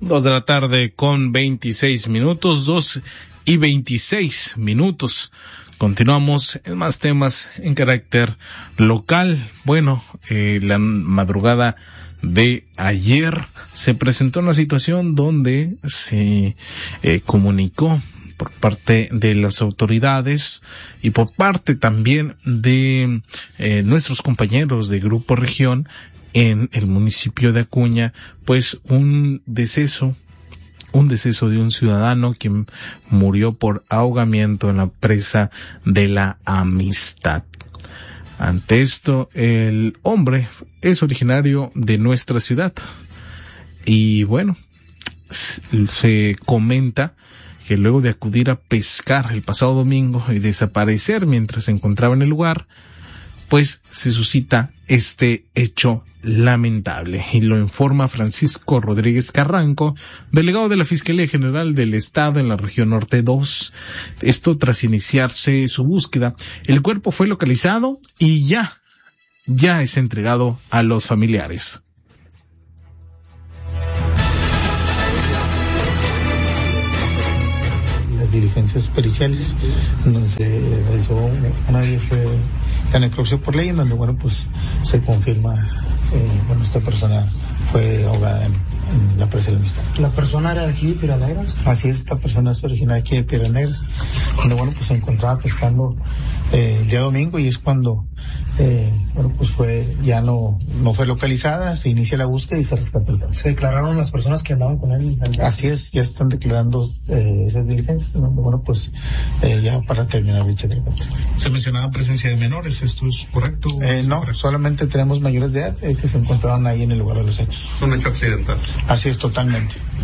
2 de la tarde con 26 minutos, 2:26. Continuamos en más temas en carácter local. Bueno, la madrugada de ayer se presentó una situación donde se comunicó por parte de las autoridades y por parte también de nuestros compañeros de Grupo Región en el municipio de Acuña, pues un deceso de un ciudadano quien murió por ahogamiento en la presa de la Amistad. Ante esto, el hombre es originario de nuestra ciudad y bueno, se comenta que luego de acudir a pescar el pasado domingo y desaparecer mientras se encontraba en el lugar, pues se suscita este hecho lamentable, y lo informa Francisco Rodríguez Carranco, delegado de la Fiscalía General del Estado en la región Norte 2. Esto tras iniciarse su búsqueda. El cuerpo fue localizado y ya es entregado a los familiares. Diligencias periciales, donde se realizó una de ellas fue la necropsia por ley, en donde pues se confirma esta persona fue ahogada en la presa de la Amistad. ¿La persona era de aquí de Piedras Negras? Así es, esta persona es originaria aquí de Piedras Negras, donde pues se encontraba pescando el día domingo, y es cuando pues ya no fue localizada, se inicia la búsqueda y se rescató el cuerpo. ¿Se declararon las personas que andaban con él? Así es, ya se están declarando esas diligencias, donde ya para terminar dicha diligencia. Se mencionaba presencia de menores, ¿esto es correcto? No, correcto. Solamente tenemos mayores de edad que se encontraban ahí en el lugar de los hechos. ¿Es un hecho accidental? Así es, totalmente.